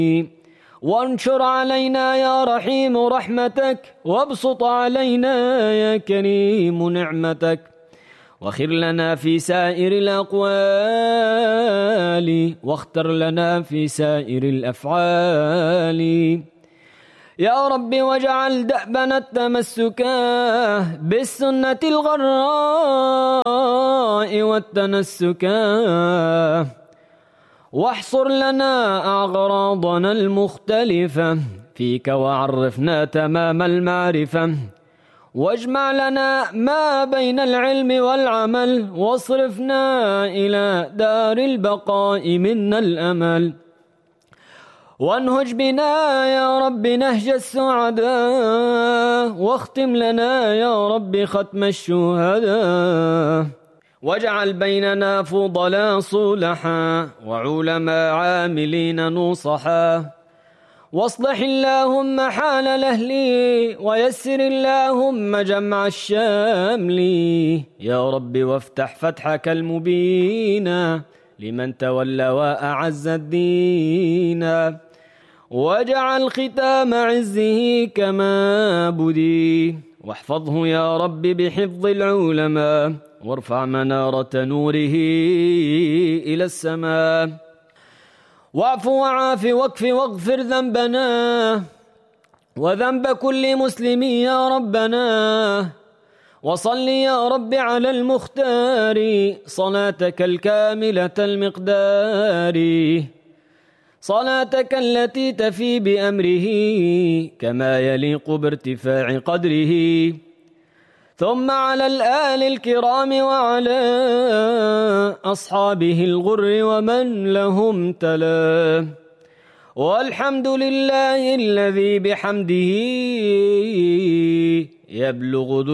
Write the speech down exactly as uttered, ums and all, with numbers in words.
وانشر علينا يا رحيم رحمتك، وابسط علينا يا كريم نعمتك، واخر لنا في سائر الأقوال، واختر لنا في سائر الأفعال يا رب. واجعل دأبنا التمسك بالسنة الغراء والتنسك، واحصر لنا أغراضنا المختلفة فيك، وعرفنا تمام المعرفة، واجمع لنا ما بين العلم والعمل، واصرفنا إلى دار البقاء منا الأمل، وانهج بنا يا رب نهج السعداء، واختم لنا يا رب ختم الشهداء، واجعل بيننا فضلا صلحا، وعلماء عاملين نصحا، واصلح اللهم حال الأهل، ويسر اللهم جمع الشامل يا رب، وافتح فتحك المبين لمن تولى وأعز الدين، واجعل ختام عزه كما بدي، واحفظه يا رب بحفظ العلماء، وارفع منارة نوره إلى السماء، واعف وعاف واكف واغفر ذنبنا وذنب كل مسلم يا ربنا، وصل يا رب على المختار صلاتك الكاملة المقدار، صلاتك التي تفي بأمره كما يليق بارتفاع قدره، ثم على الآل الكرام وعلى أصحابه الغر ومن لهم تلا، والحمد لله الذي بحمده يبلغ